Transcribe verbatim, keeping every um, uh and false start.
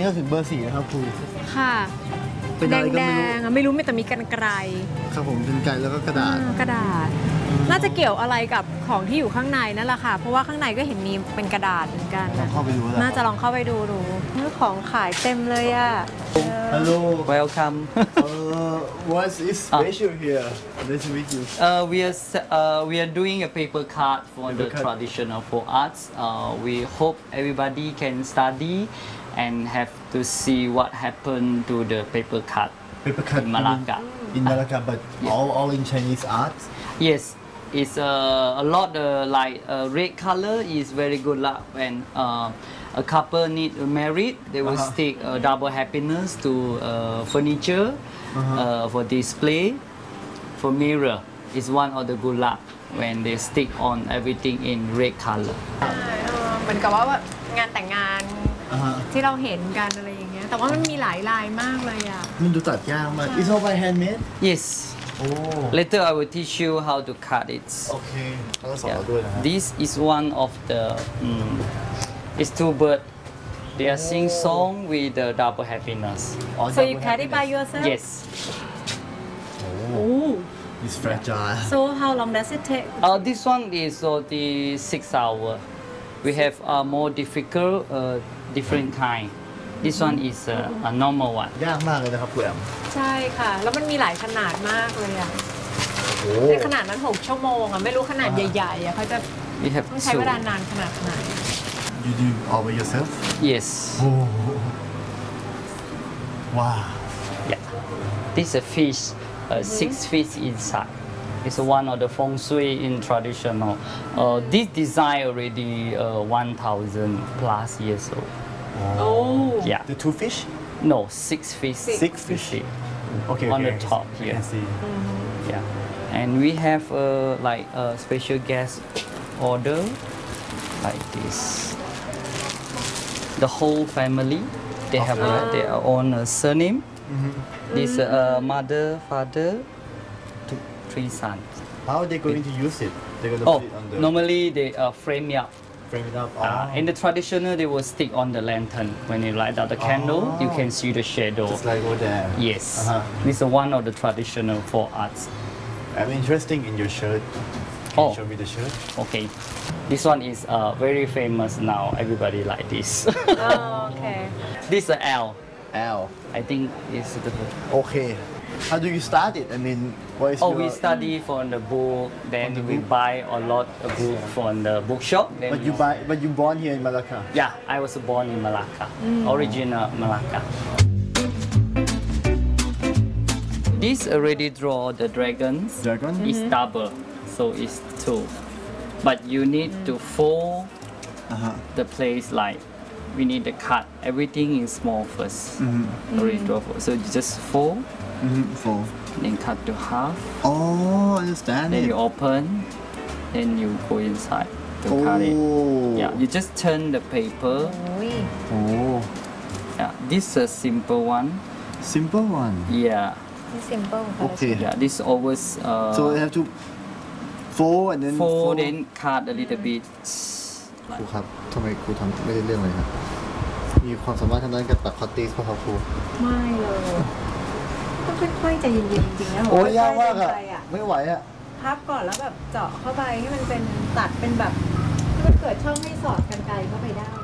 นี้ก็ถึงเบอร์สี่นะครับครูค่ะแดงแดงๆไม่รู้ไม่แต่มีกันไกลครับผมกันไกลแล้วก็กระดาษกระดาษน่าจะเกี่ยวอะไรกับของที่อยู่ข้างในนั่นแหละค่ะเพราะว่าข้างในก็เห็นมีเป็นกระดาษเหมือนกันลองเข้าไปดูน่าจะลองเข้าไปดูดูของขายเต็มเลยอ่ะ Hello welcome uh, what is special here nice to meet you uh, we are uh, we are doing a paper card for paper the card. traditional folk arts uh, we hope everybody can study and have to see what happened to the paper card paper card in Malacca in Malacca but yeah. all all in Chinese art yes it's uh, a lot uh, like uh, red color is very good luck when uh, a couple need married they will uh-huh. stick uh, double happiness to uh, furniture uh-huh. uh, for display for mirror is one of the good luck when they stick on everything in red color เหมือนกับว่างานแต่งงานที่เราเห็นกันอะไรอย่างเงี้ยแต่ว่ามันมีหลายลายมากเลยอ่ะมันดูตัดยากมาก It's all by handmade yes oh later I will teach you how to cut it okay เขาสอนเราด้วยนะ this is one of the um, it's two birds they are sing song with the double happiness so you cut it by yourself yes oh it's fragile so how long does it take uh, this one is uh, the six hour we have a uh, more difficult uh, different kind this one is uh, a normal one ยากมากเลยนะครับคุณแอมใช่ค่ะแล้วมันมีหลายขนาดมากเลยอ่ะในขนาดนั้นหกชั่วโมงอ่ะไม่รู้ขนาดใหญ่ๆอ่ะเขาจะต้องใช้เวลานานขนาดไหน You do all by yourself yes oh wow yeah this is a fish uh, six fish inside it's one of the feng shui in traditional uh, this design already uh, one thousand plus years old oh yeah the two fish no six fish six fish okay on okay. the top here mm-hmm. yeah and we have uh, like a special guest order like this the whole family they have uh, their own uh, surname mm-hmm. this uh, mother father two, three sons how are they going to use it they're going to oh put it on the normally they uh, frame it up frame it up oh. uh, in the traditional they will stick on the lantern when you light up the candle oh. you can see the shadow just like over there yes uh-huh. this is one of the traditional folk arts I'm interested in your shirt can oh. you show me the shirt okay this one is uh, very famous now everybody like this oh, okay this is a L L I think it's the okay how do you start it I mean what is oh your... we study from the book then the we book? buy a lot of book from the bookshop then but you buy but you born here in Malacca yeah I was born in Malacca mm. original Malacca this already draw the dragons dragon is mm-hmm. double so it's two but you need mm. to fold uh-huh. the place like we need to cut everything in small first mm-hmm. already draw so you just fold mm-hmm. fold then cut to half oh understand then it. you open then you go inside to oh. cut it yeah you just turn the paper oh yeah this is a simple one simple one yeah simple okay yeah this always uh, so I have to fold and then fold, fold then cut a little bit ครูครับทำไมครูทำไม่ได้เรื่องเลยครับมีความสามารถทางด้านการตัดคอตติสป่ะครับครูไม่เลยต้องค่อยๆใจเย็นๆจริงๆนะโอ้ยยากมากอะไม่ไหวอะพับก่อนแล้วแบบเจาะเข้าไปให้มันเป็นตัดเป็นแบบให้มันเกิดช่องให้สอดกรรไกรเข้าไปได้